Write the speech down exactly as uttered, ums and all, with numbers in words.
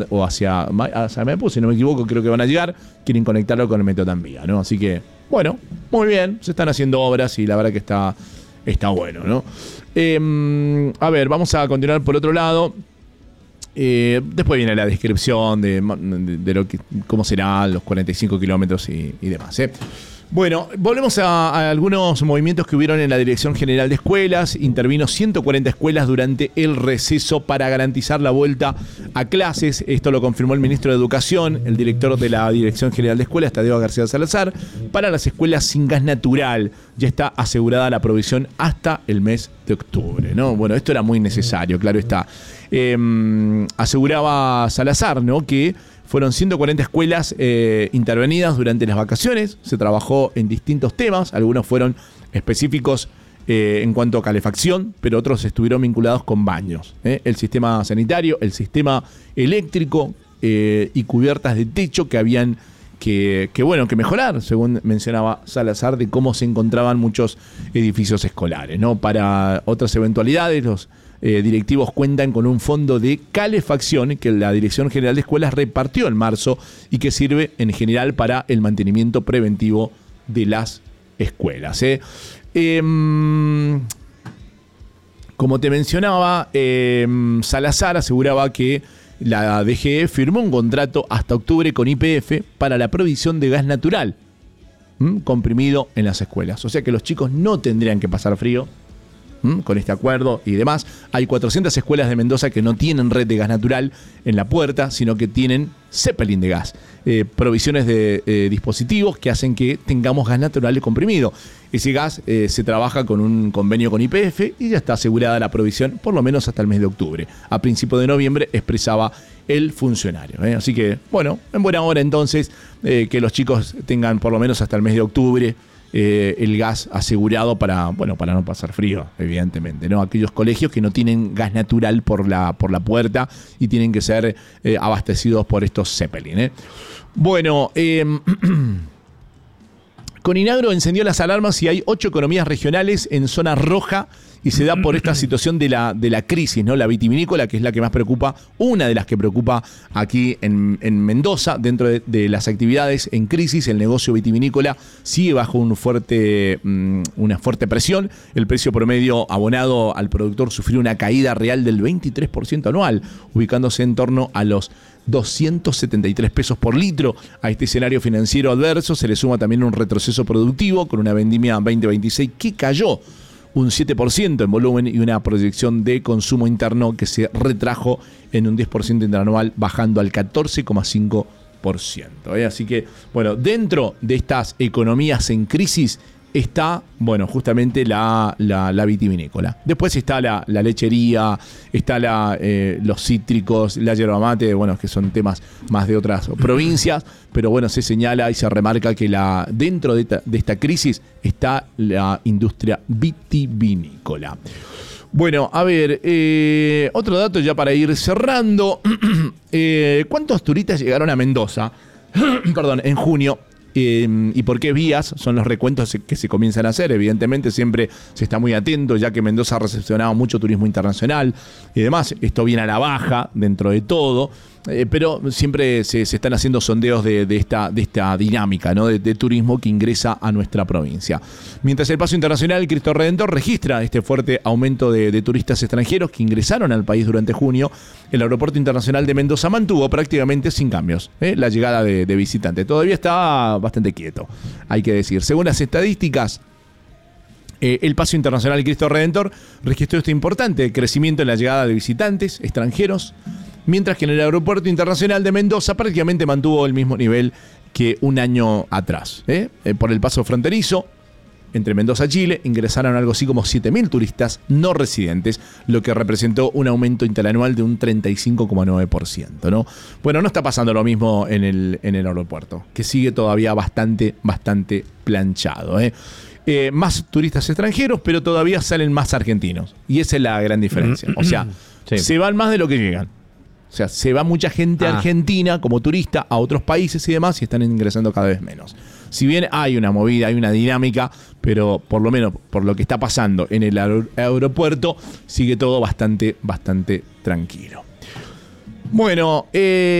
o hacia, hacia Maipú, si no me equivoco, creo que van a llegar, quieren conectarlo con el Metro Tranvía, ¿no? Así que, bueno, muy bien, se están haciendo obras y la verdad que está, está bueno, ¿no? Eh, a ver, vamos a continuar por otro lado. Eh, después viene la descripción de, de, de lo que, cómo serán los cuarenta y cinco kilómetros y, y demás, ¿eh? Bueno, volvemos a, a algunos movimientos que hubieron en la Dirección General de Escuelas. Intervino ciento cuarenta escuelas durante el receso para garantizar la vuelta a clases. Esto lo confirmó el ministro de Educación, el director de la Dirección General de Escuelas, Tadeo García Salazar. Para las escuelas sin gas natural ya está asegurada la provisión hasta el mes de octubre, ¿no? Bueno, esto era muy necesario, claro está. Eh, aseguraba Salazar, ¿no?, que fueron ciento cuarenta escuelas eh, intervenidas durante las vacaciones. Se trabajó en distintos temas. Algunos fueron específicos eh, en cuanto a calefacción, pero otros estuvieron vinculados con baños. ¿eh? El sistema sanitario, el sistema eléctrico eh, y cubiertas de techo que habían que, que, bueno, que mejorar, según mencionaba Salazar, de cómo se encontraban muchos edificios escolares, ¿no? Para otras eventualidades, los Eh, directivos cuentan con un fondo de calefacción que la Dirección General de Escuelas repartió en marzo y que sirve en general para el mantenimiento preventivo de las escuelas. ¿eh? Eh, como te mencionaba, eh, Salazar aseguraba que la D G E firmó un contrato hasta octubre con Y P F para la provisión de gas natural ¿m? comprimido en las escuelas. O sea que los chicos no tendrían que pasar frío con este acuerdo y demás. Hay cuatrocientas escuelas de Mendoza que no tienen red de gas natural en la puerta, sino que tienen Zeppelin de gas. Eh, provisiones de eh, dispositivos que hacen que tengamos gas natural comprimido. Ese gas eh, se trabaja con un convenio con Y P F y ya está asegurada la provisión por lo menos hasta el mes de octubre. A principios de noviembre expresaba el funcionario. ¿eh? Así que, bueno, en buena hora entonces eh, que los chicos tengan por lo menos hasta el mes de octubre Eh, el gas asegurado para, bueno, para no pasar frío, evidentemente, ¿no? Aquellos colegios que no tienen gas natural por la, por la puerta y tienen que ser eh, abastecidos por estos Zeppelin, ¿eh? Bueno, eh, Coninagro encendió las alarmas y hay ocho economías regionales en zona roja y se da por esta situación de la, de la crisis, ¿no? La vitivinícola, que es la que más preocupa, una de las que preocupa aquí en, en Mendoza, dentro de, de las actividades en crisis, el negocio vitivinícola sigue bajo un fuerte, um, una fuerte presión. El precio promedio abonado al productor sufrió una caída real del veintitrés por ciento anual, ubicándose en torno a los doscientos setenta y tres pesos por litro. A este escenario financiero adverso se le suma también un retroceso productivo con una vendimia veinte veintiséis que cayó un siete por ciento en volumen y una proyección de consumo interno que se retrajo en un diez por ciento interanual, bajando al catorce coma cinco por ciento. ¿eh? Así que, bueno, dentro de estas economías en crisis está, bueno, justamente la, la, la vitivinícola. Después está la, la lechería, está la, eh, los cítricos, la yerba mate, bueno, que son temas más de otras provincias, pero bueno, se señala y se remarca que la, dentro de esta, de esta crisis está la industria vitivinícola. Bueno, a ver, eh, otro dato ya para ir cerrando. eh, ¿Cuántos turistas llegaron a Mendoza? Perdón, en junio. Eh, ¿Y por qué vías? Son los recuentos que se comienzan a hacer. Evidentemente siempre se está muy atento, ya que Mendoza ha recepcionado mucho turismo internacional y demás. Esto viene a la baja dentro de todo, eh, pero siempre se, se están haciendo sondeos de, de, esta, de esta dinámica, ¿no? de, de turismo que ingresa a nuestra provincia. Mientras el paso internacional Cristo Redentor registra este fuerte aumento de, de turistas extranjeros que ingresaron al país durante junio, el aeropuerto internacional de Mendoza mantuvo prácticamente sin cambios ¿eh? la llegada de, de visitantes. Todavía está bastante quieto, hay que decir. Según las estadísticas, eh, el paso internacional Cristo Redentor registró este importante crecimiento en la llegada de visitantes extranjeros, mientras que en el aeropuerto internacional de Mendoza prácticamente mantuvo el mismo nivel que un año atrás. ¿eh? Eh, por el paso fronterizo entre Mendoza y Chile ingresaron algo así como siete mil turistas no residentes, lo que representó un aumento interanual de un treinta y cinco coma nueve por ciento, ¿no? Bueno, no está pasando lo mismo en el, en el aeropuerto, que sigue todavía bastante, bastante planchado. ¿eh? Eh, más turistas extranjeros, pero todavía salen más argentinos. Y esa es la gran diferencia. O sea, sí. se van más de lo que llegan. O sea, se va mucha gente ah. argentina como turista a otros países y demás y están ingresando cada vez menos. Si bien hay una movida, hay una dinámica, pero por lo menos por lo que está pasando en el aer- aeropuerto, sigue todo bastante, bastante tranquilo. Bueno, eh...